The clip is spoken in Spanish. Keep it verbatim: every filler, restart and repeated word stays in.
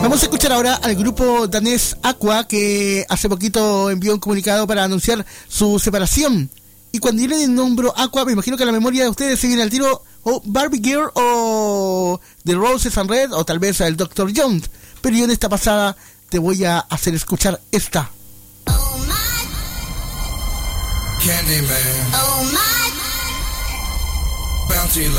Vamos a escuchar ahora al grupo danés Aqua, que hace poquito envió un comunicado para anunciar su separación. Y cuando yo le nombro Aqua, me imagino que a la memoria de ustedes se viene al tiro o Barbie Girl o The Roses and Red o tal vez el doctor Jones. Pero yo en esta pasada te voy a hacer escuchar esta. Oh my Candyman. Oh my Bounty